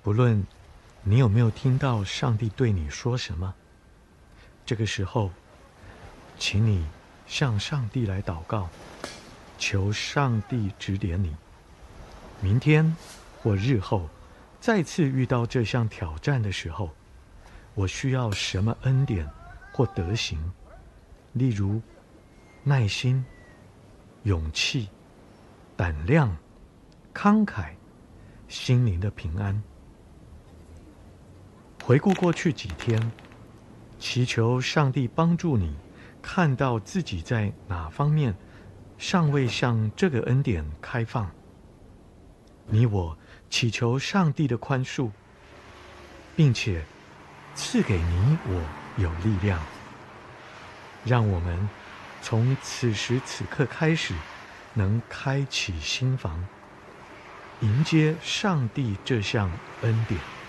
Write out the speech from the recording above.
不论你有没有听到上帝对你说什么，这个时候，请你向上帝来祷告，求上帝指点你。明天或日后再次遇到这项挑战的时候，我需要什么恩典或德行？例如耐心、勇气、胆量、慷慨、心灵的平安。回顾过去几天，祈求上帝帮助你看到自己在哪方面尚未向这个恩典开放。你我祈求上帝的宽恕，并且赐给你我有力量，让我们从此时此刻开始能开启心房，迎接上帝这项恩典。